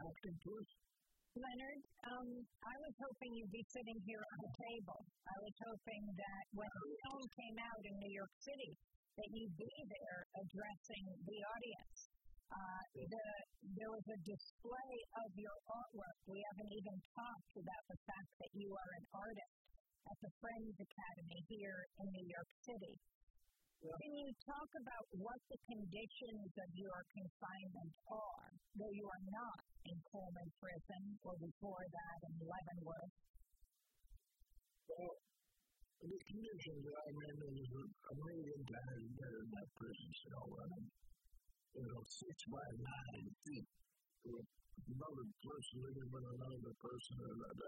walked into us. Leonard, I was hoping you'd be sitting here on the table. I was hoping that when the film came out in New York City, that you'd be there addressing the audience. There was a display of your artwork. We haven't even talked about the fact that you are an artist at the Friends Academy here in New York City. Yeah. Can you talk about what the conditions of your confinement are, though you are not in Coleman Prison or before that in Leavenworth? Well, the conditions that I'm in is a million times better than that prison cell. 6 by 9 feet with another person living with another person.